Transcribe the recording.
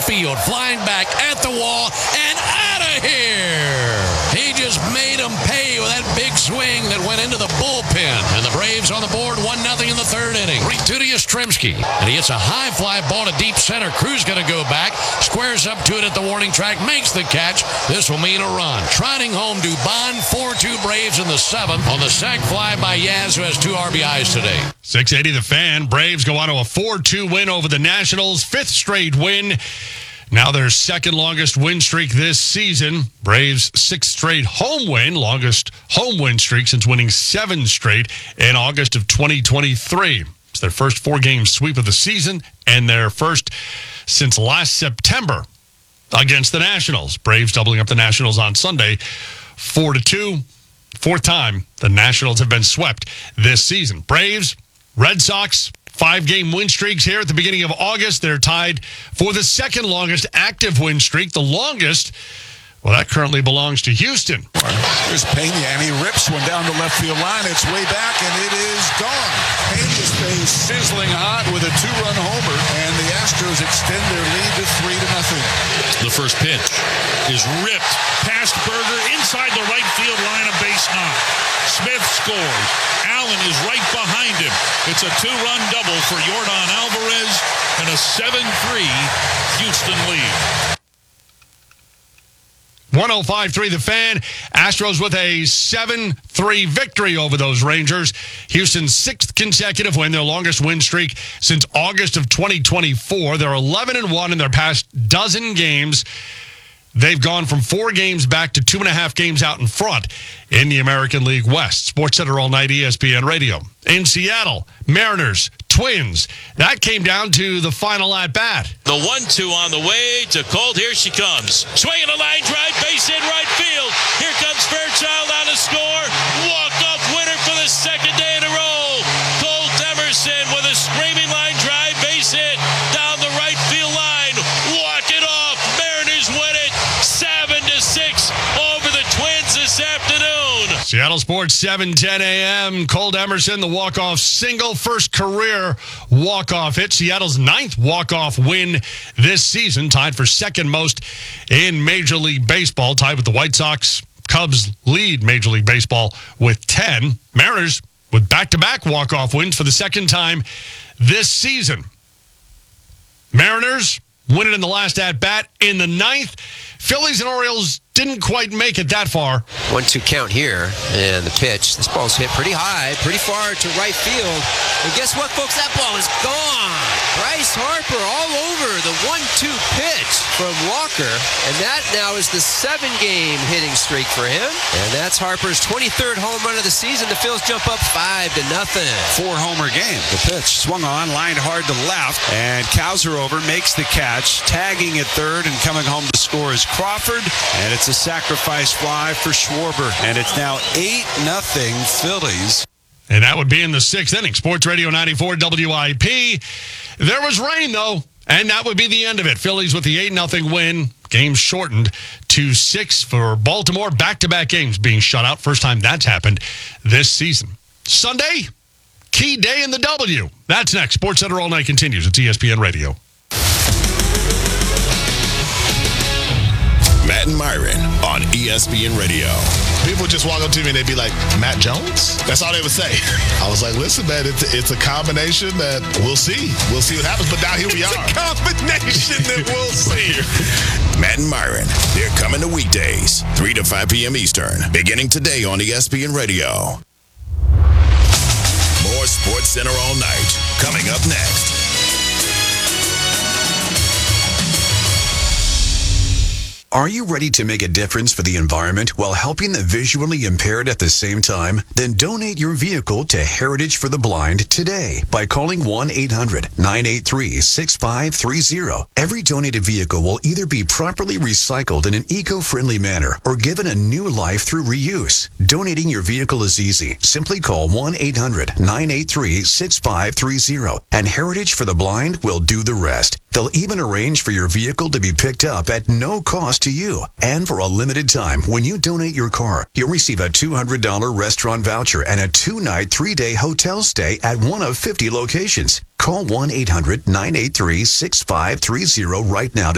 field, flying back at the wall, and out of here. He just made them pay with that big swing that went into the bullpen. And the Braves on the board, 1-0 in the third inning. 3-2 to Yastrzemski. And he hits a high fly ball to deep center. Cruz going to go back, squares up to it at the warning track, makes the catch. This will mean a run. Trotting home Dubon, 4-2 Braves in the seventh on the sac fly by Yaz, who has 2 RBIs today. 680 The Fan. Braves go on to a 4-2 win over the Nationals. 5th straight win. Now their second longest win streak this season. Braves' 6th straight home win, longest home win streak since winning 7 straight in August of 2023. It's their first 4-game sweep of the season and their first since last September against the Nationals. Braves doubling up the Nationals on Sunday, 4-2. 4th time the Nationals have been swept this season. Braves, Red Sox, 5-game win streaks here at the beginning of August. They're tied for the second longest active win streak. The longest, well, that currently belongs to Houston. Here's Pena, and he rips one down the left field line. It's way back, and it is gone. Pena stays sizzling hot with a 2-run homer, and the Astros extend their lead to 3-0. The first pitch is ripped past Berger inside the right field line of base 9. Smith scores. Allen is right behind him. It's a 2-run double for Yordan Alvarez and a 7-3 Houston lead. 105.3 The Fan. Astros with a 7-3 victory over those Rangers. Houston's 6th consecutive win, their longest win streak since August of 2024. They're 11-1 in their past dozen games. They've gone from 4 games back to 2.5 games out in front in the American League West. SportsCenter all night, ESPN Radio. In Seattle, Mariners, Twins. That came down to the final at-bat. The 1-2 on the way to Colt. Here she comes. Swinging a line drive, base hit right field. Here comes Fairchild on the score. Walk-off winner for the second day in a row. Colt Emerson with a screaming line drive, base hit down the right field line. Walk it off. Mariners win it 7-6 over the Twins this afternoon. Seattle Sports, 7:10 a.m. Colt Emerson, the walk-off single, first career walk-off hit. Seattle's 9th walk-off win this season, tied for second most in Major League Baseball, tied with the White Sox. Cubs lead Major League Baseball with 10. Mariners with back-to-back walk-off wins for the second time this season. Mariners win it in the last at-bat in the 9th. Phillies and Orioles didn't quite make it that far. 1-2 count here, and the pitch. This ball's hit pretty high, pretty far to right field. And guess what, folks? That ball is gone. Bryce Harper all over the 1-2 pitch from Walker, and that now is the 7-game hitting streak for him. And that's Harper's 23rd home run of the season. The Phils jump up 5-0. 4-homer game. The pitch swung on, lined hard to left, and Kowser makes the catch, tagging at third, and coming home to score is Crawford, and it's a sacrifice fly for Schwarber, and it's now 8-0 Phillies. And that would be in the 6th inning. Sports Radio 94 WIP. There was rain, though, and that would be the end of it. Phillies with the 8-0 win. Game shortened to 6 for Baltimore. Back-to-back games being shut out. First time that's happened this season. Sunday, key day in the W. That's next. SportsCenter all night continues. It's ESPN Radio. Matt and Myron on ESPN Radio. People would just walk up to me and they'd be like, Matt Jones? That's all they would say. I was like, listen, man, it's a combination that we'll see. We'll see what happens. But now here we are. It's a combination that we'll see. Matt and Myron, they're coming to weekdays, 3 to 5 p.m. Eastern, beginning today on ESPN Radio. More SportsCenter all night, coming up next. Are you ready to make a difference for the environment while helping the visually impaired at the same time? Then donate your vehicle to Heritage for the Blind today by calling 1-800-983-6530. Every donated vehicle will either be properly recycled in an eco-friendly manner or given a new life through reuse. Donating your vehicle is easy. Simply call 1-800-983-6530 and Heritage for the Blind will do the rest. They'll even arrange for your vehicle to be picked up at no cost to you. And for a limited time, when you donate your car, you'll receive a $200 restaurant voucher and a 2-night, 3-day hotel stay at one of 50 locations. Call 1-800-983-6530 right now